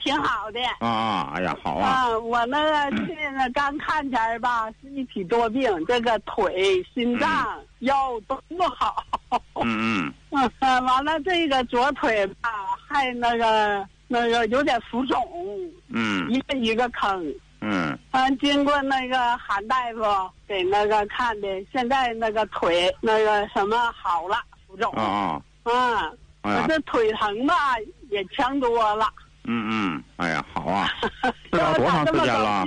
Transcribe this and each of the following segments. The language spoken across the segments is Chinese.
挺好的。 哎呀，好啊。 我那个去呢，刚看前儿吧，是一体多病，这个腿、心脏、腰都不好。完了，这个左腿吧，还那个有点浮肿。一个坑。经过那个韩大夫给那个看的，现在那个腿那个什么好了，浮肿。我这腿疼吧也强多了。 哎呀，好啊。治疗多长时间了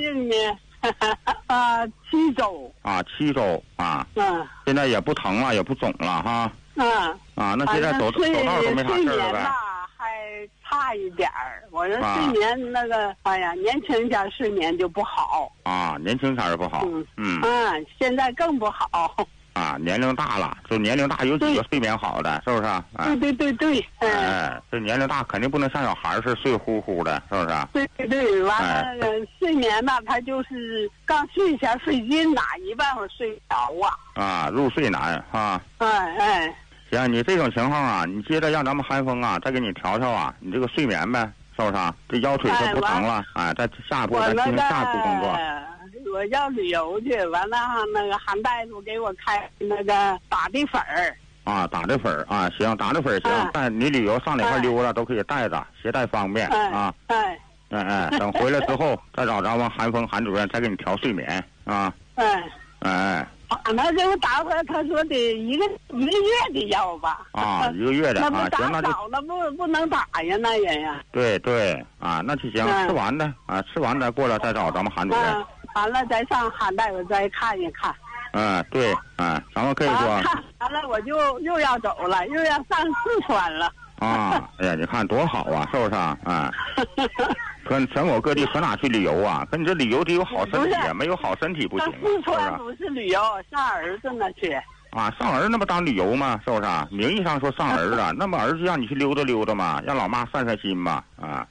？7周。 7周啊。现在也不疼了，也不肿了哈。那现在走道都没啥事儿了呗。 还差一点儿，我说睡眠那个，哎呀，年轻点睡眠就不好。 年轻点儿不好。 现在更不好。 年龄大了，就年龄大有几个睡眠好的，是不是？ 对。 这年龄大肯定不能像小孩是睡呼呼的，是不是？ 对，完了那个睡眠吧，他就是刚睡前费劲，哪一办法睡着啊？ 入睡难哈。行，你这种情况啊，你接着让咱们韩风啊，再给你调调啊，你这个睡眠呗，是不是？这腰腿就不疼了，再下一步再进行下一步工作。 我要旅游去，完了那个韩大夫给我开那个打的粉儿。 打的粉儿行，打的粉儿行。但你旅游上哪块溜达都可以带着，携带方便啊。等回来之后再找咱们韩风韩主任再给你调睡眠啊。那给我打回来，他说得一个月的药吧。 1个月的那不行， 那就少了不能打呀，那人呀。 对那就行，吃完的吃完再过来再找咱们韩主任。 完了再上韩大夫再看一看。 对，咱们可以说。 看完了我就又要走了，又要上四川了。 哎呀，你看多好啊，是不是可全国各地可哪去旅游啊？跟你这旅游得有好身体啊，没有好身体不行。 四川不是旅游，上儿子那去。 上儿子那不当旅游吗？是不是？名义上说上儿子，那么儿子让你去溜达溜达嘛，让老妈散散心嘛，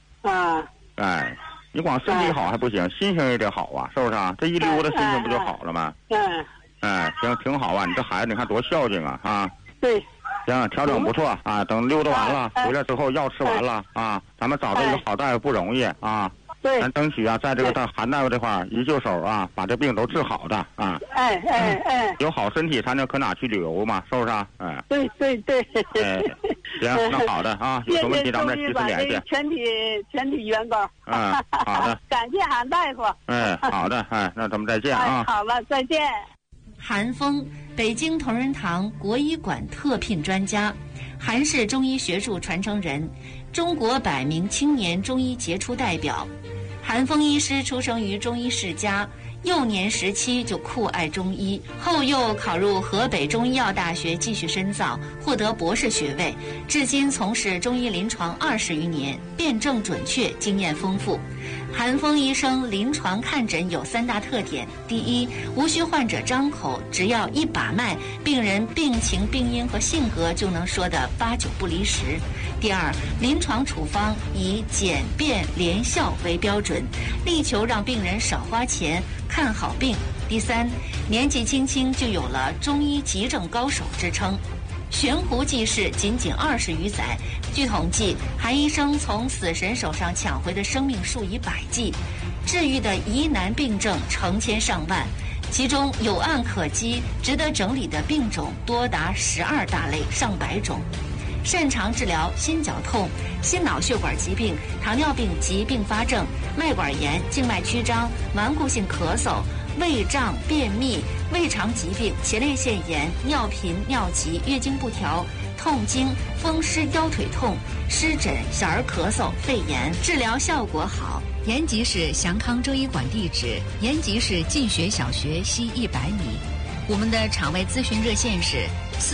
你光身体好还不行，心情也得好啊，是不是？这一溜达心情不就好了吗？行，挺好啊，你这孩子你看多孝敬啊。 对。 行，调整不错等溜达完了回来之后药吃完了咱们找到一个好大夫不容易对， 咱争取在这个韩大夫这块一就手把这病都治好的有好身体才能可哪去旅游嘛，是不是？ 对。 行，那好的有什么问题咱们再及时联系。 全体员工。 好的。 感谢韩大夫。 好的，那咱们再见好了，再见。 韩风，北京同仁堂国医馆特聘专家，韩氏中医学术传承人，中国100名青年中医杰出代表。韩风医师出生于中医世家，幼年时期就酷爱中医，后又考入河北中医药大学继续深造，获得博士学位，至今从事中医临床20余年，辩证准确，经验丰富。韩风医生临床看诊有3大特点：第一，无需患者张口，只要一把脉，病人病情、病因和性格就能说得8、9不离十；第二，临床处方以简便连效为标准，力求让病人少花钱看好病；第三，年纪轻轻就有了中医急症高手之称。悬壶济世仅20余载，据统计，韩医生从死神手上抢回的生命数以百计，治愈的疑难病症成千上万，其中有案可稽、值得整理的病种多达12大类、上百种。擅长治疗心绞痛、心脑血管疾病、糖尿病及并发症、脉管炎、静脉曲张、顽固性咳嗽、胃胀、便秘、胃肠疾病、前列腺炎、尿频、尿急、月经不调、痛经、风湿腰腿痛、湿疹、小儿咳嗽、肺炎，治疗效果好。 延吉市祥康中医馆地址：延吉市进学小学西100米。我们的场外咨询热线是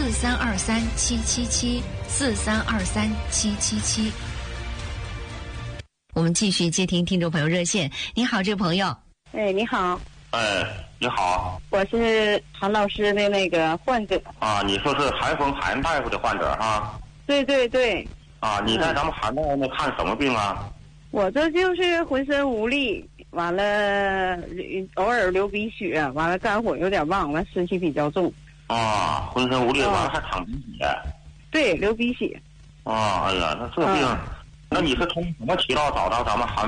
4323-777，4323-777。我们继续接听听众朋友热线。你好，这位朋友。 你好。 你好， 我是韩老师的那个患者你说是韩风韩大夫的患者对你在咱们韩大夫那看什么病啊？ 我这就是浑身无力，完了偶尔流鼻血，完了肝火有点旺，完湿气比较重浑身无力，完了还淌鼻血。 对，流鼻血哎呀，那这病那你是通什么渠道找到咱们韩